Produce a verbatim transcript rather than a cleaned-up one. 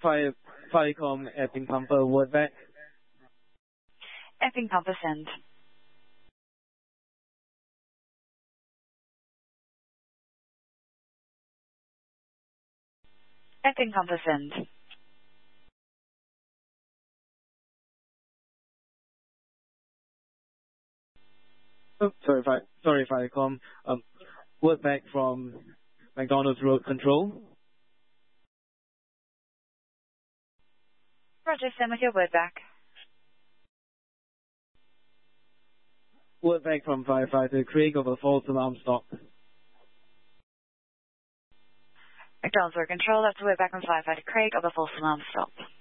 Fire, Firecom Epping Pumper, word back. Epping Pumper send. Epping Pumper send. Oh, sorry, fi- sorry, Firecom. Um, word back from McDonald's Road Control. Roger, send with your word back. Word back from Firefighter Craig of a false alarm stop. McDonald's Road Control, that's a word back from Firefighter Craig of a false alarm stop.